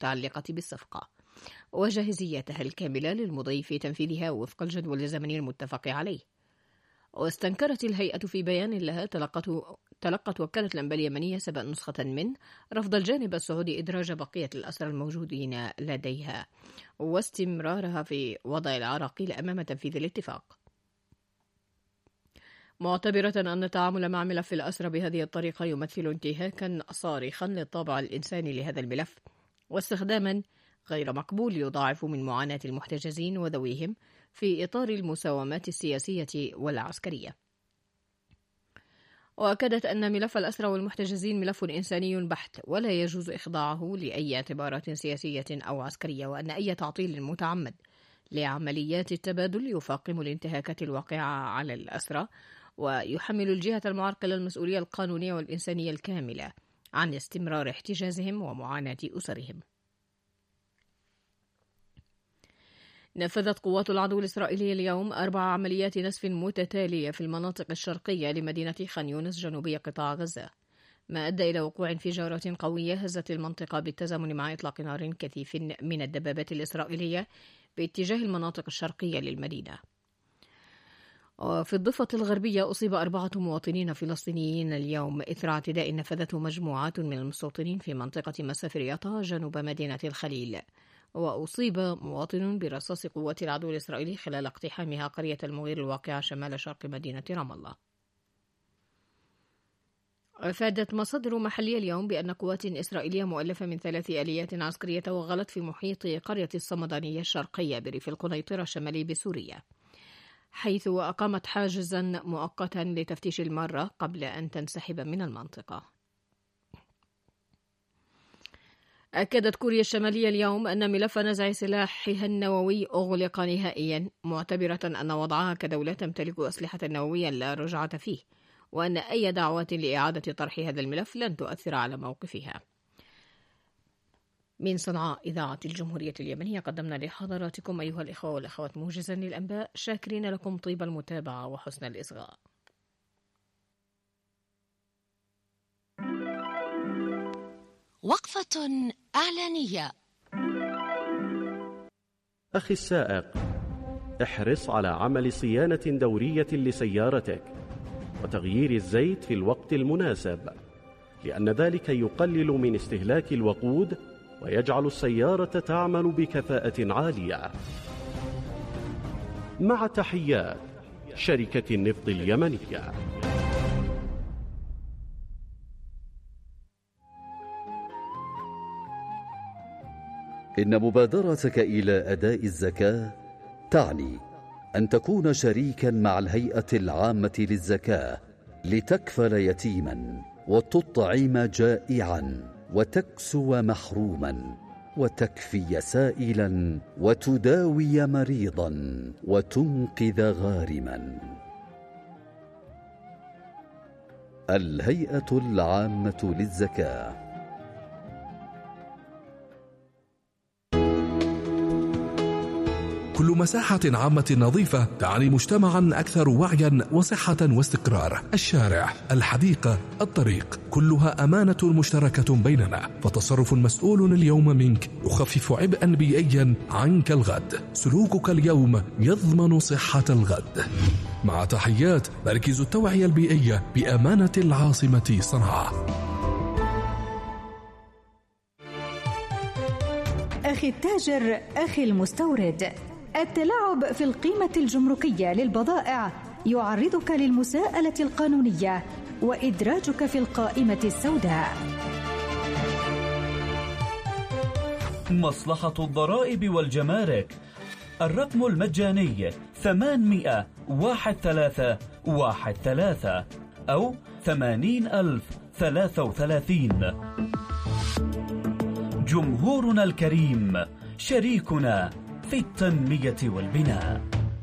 المتعلقة بالصفقة وجاهزيتها الكاملة للمضي في تنفيذها وفق الجدول الزمني المتفق عليه. واستنكرت الهيئة في بيان لها تلقت وكالة الأنباء اليمنية سبق نسخة منه رفض الجانب السعودي إدراج بقية الأسرى الموجودين لديها واستمرارها في وضع العراقيل أمام تنفيذ الاتفاق، معتبرة أن التعامل مع ملف الأسرى بهذه الطريقة يمثل انتهاكا صارخا للطابع الإنساني لهذا الملف واستخداما غير مقبول يضاعف من معاناة المحتجزين وذويهم في إطار المساومات السياسية والعسكرية. وأكدت أن ملف الأسرى والمحتجزين ملف إنساني بحت ولا يجوز إخضاعه لأي اعتبارات سياسية أو عسكرية، وأن أي تعطيل متعمد لعمليات التبادل يفاقم الانتهاكات الواقعة على الأسرى ويحمل الجهة المعرقلة المسؤولية القانونية والإنسانية الكاملة عن استمرار احتجازهم ومعاناة أسرهم. نفذت قوات العدو الإسرائيلي اليوم 4 عمليات نسف متتالية في المناطق الشرقية لمدينة خان يونس جنوبي قطاع غزة، ما أدى إلى وقوع انفجارات قوية هزت المنطقة بالتزامن مع إطلاق نار كثيف من الدبابات الإسرائيلية باتجاه المناطق الشرقية للمدينة. وفي الضفة الغربية أصيب 4 مواطنين فلسطينيين اليوم إثر اعتداء نفذته مجموعات من المستوطنين في منطقة مسافر يطا جنوب مدينة الخليل. وأصيب مواطن برصاص قوات العدو الإسرائيلي خلال اقتحامها قرية المغير الواقعة شمال شرق مدينة رام الله. أفادت مصادر محلية اليوم بأن قوات إسرائيلية مؤلفة من 3 آليات عسكرية توغلت في محيط قرية الصمدانية الشرقية بريف القنيطرة الشمالي بسوريا، حيث أقامت حاجزا مؤقتا لتفتيش المارة قبل أن تنسحب من المنطقة. أكدت كوريا الشمالية اليوم أن ملف نزع سلاحها النووي أغلق نهائيا، معتبرة أن وضعها كدولة تمتلك أسلحة نووية لا رجعة فيه، وأن أي دعوات لإعادة طرح هذا الملف لن تؤثر على موقفها. من صنعاء إذاعة الجمهورية اليمنية قدمنا لحضراتكم أيها الإخوة والأخوات موجزا للأنباء، شاكرين لكم طيب المتابعة وحسن الإصغاء. وقفة إعلانية. أخي السائق، احرص على عمل صيانة دورية لسيارتك وتغيير الزيت في الوقت المناسب، لأن ذلك يقلل من استهلاك الوقود ويجعل السيارة تعمل بكفاءة عالية. مع تحيات شركة النفط اليمنية. إن مبادرتك إلى أداء الزكاة تعني أن تكون شريكا مع الهيئة العامة للزكاة لتكفل يتيما وتطعم جائعا وتكسو محروما وتكفي سائلا وتداوي مريضا وتنقذ غارما. الهيئة العامة للزكاة. كل مساحة عامة نظيفة تعني مجتمعا أكثر وعيا وصحة واستقرار. الشارع، الحديقة، الطريق، كلها أمانة مشتركة بيننا، فتصرف مسؤول اليوم منك يخفف عبئا بيئيا عنك الغد. سلوكك اليوم يضمن صحة الغد. مع تحيات مركز التوعية البيئية بأمانة العاصمة صنعاء. أخي التاجر، أخي المستورد، التلاعب في القيمة الجمركية للبضائع يعرضك للمساءلة القانونية وإدراجك في القائمة السوداء. مصلحة الضرائب والجمارك، الرقم المجاني 800-1313 أو 80,033. جمهورنا الكريم، شريكنا في التنمية والبناء.